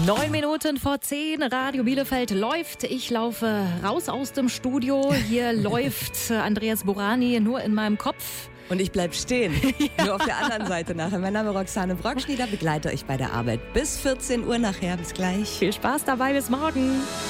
9 Minuten vor 10, Radio Bielefeld läuft. Ich laufe raus aus dem Studio. Hier läuft Andreas Borani nur in meinem Kopf. Und ich bleib stehen. Ja. Nur auf der anderen Seite nachher. Mein Name ist Roxane Brockschnieder, begleite euch bei der Arbeit bis 14 Uhr nachher. Bis gleich. Viel Spaß dabei, bis morgen.